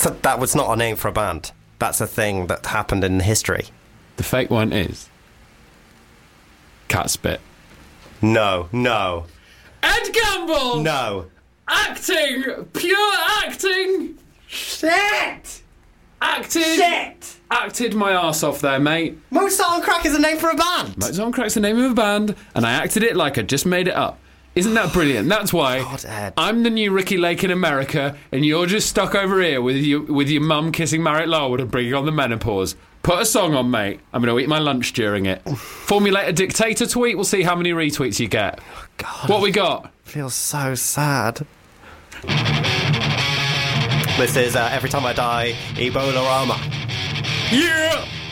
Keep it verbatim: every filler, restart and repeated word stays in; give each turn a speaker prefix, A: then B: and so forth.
A: That's a, that was not a name for a band. That's a thing that happened in history.
B: The fake one is Cat Spit.
A: No, no.
B: Ed Gamble!
A: No.
B: Acting! Pure acting!
A: Shit!
B: Acted!
A: Shit!
B: Acted my arse off there, mate.
A: Mozart on Crack is a name for a band.
B: Mozart on Crack's the name of a band, and I acted it like I just made it up. Isn't that brilliant? That's why
A: God, Ed.
B: I'm the new Ricky Lake in America, and you're just stuck over here with your with your mum kissing Marriott Larwood and bringing on the menopause. Put a song on, mate. I'm going to eat my lunch during it. Formulate a dictator tweet. We'll see how many retweets you get.
A: Oh, God.
B: What we got?
A: Feels so sad. This is uh, Every Time I Die, Ebola Rama.
B: Yeah!